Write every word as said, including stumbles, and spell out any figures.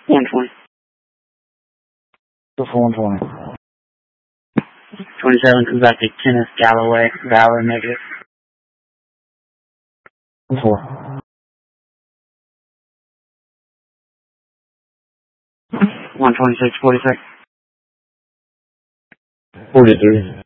one twenty. Go for one twenty. twenty-seven comes back to Kenneth Galloway, Valor negative. one four. one twenty-six, forty-three. forty-three.